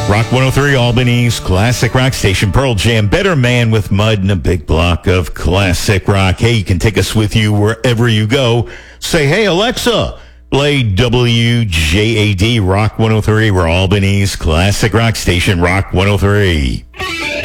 Rock 103, Albany's classic rock station. Pearl Jam, Better Man with Mud, and a big block of classic rock. Hey, you can take us with you wherever you go. Say, hey, Alexa, play WJAD Rock 103. We're Albany's classic rock station, Rock 103.